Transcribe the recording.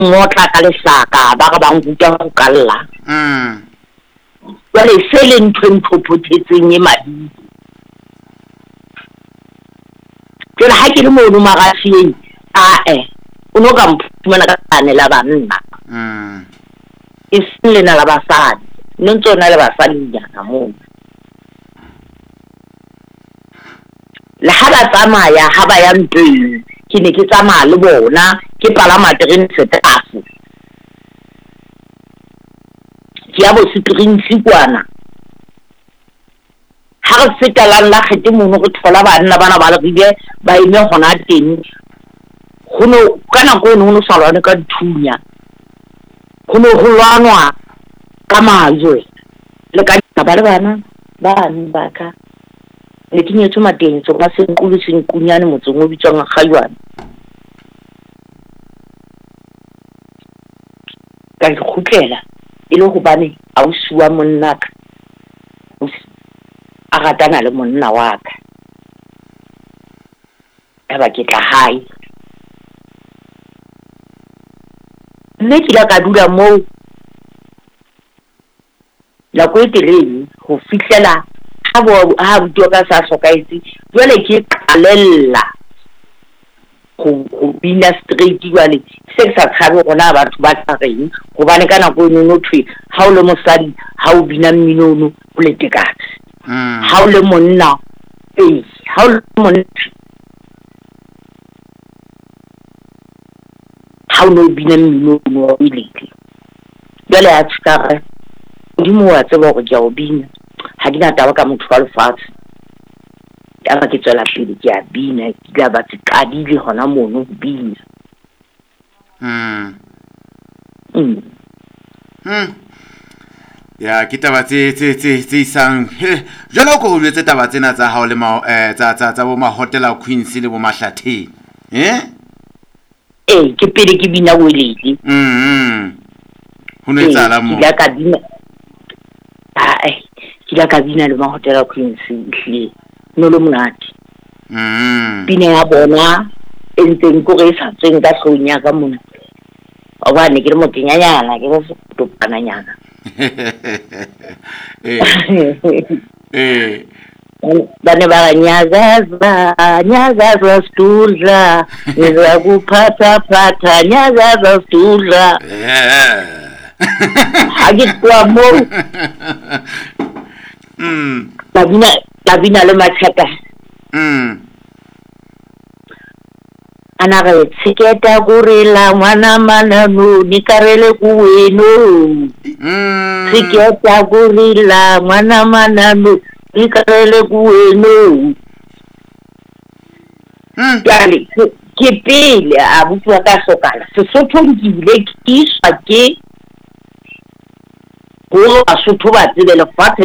ngotla ka lesaka ba ga ba nkuta go kalla jwale se le ntho mphophotetseng e madi jwale ha ke le mono magafieng o no ka mphumana ka kanela banna e seng lena la basadi no ntsona le basadinyana moo le ha ba tsamaya ha ba ya ntweng ke ne ke tsamaya le bona ke palama terene setafo ke ya bo Springs kwana ha re feta la khete mono go thola banna bana ba le ba ime gona teng gono kana go no salwane ka thunya gono go lwanwa ka mazwe le ka ba le bana ba ka le ke nyetso mateng tso ba se nkulu senkunyane motsong o bitswang Gaywane ka khutlela ile go bane a o suwa monna ka a ratana le monna wa ka ba ke tla hae mme ke la ka dula moo la go teleng go fitlela ha butwa ka sa sokaitse jwale ke qalella go bina straight jwale se sa tshabe gona batho ba tsareng go bane kana go no thwe ha o le mosadi ha o bina mminono o le tekatse ha o le monna ha o le monna ha o no bina mminono o ileke jwale a tsaka di mo wa tseba go ja o bina ha di na taba ka motho wa lefatshe ya ba ke tswela pele ke a bina ke ba tsikadile hona mono go bina ya ke taba tse isang jalo go letse taba tsena tsa hao le tsa bo ma hotela Queens le bo Mahlatheng ke pele ke bina weledi ho no etsala mo ya ka bina kila ka bina le ma hotela Queens hle no lo monate bina ya bona enteng go re sa tseng ka hlonya ka mona ba ne ke le motenyanyana ke go topananyana bane ba nyaza stula ngiza kuphatha nyaza stula ha ke kwa mo Labina le Machata ana re tsiketa gorela mwana manano ni karele kuweno tsiketa gorela mwana manano ni karele kuweno jale ke pele a bua ka sokala Sesotho nkile ke iswa ke go a Sotho ba tsebe le fatshe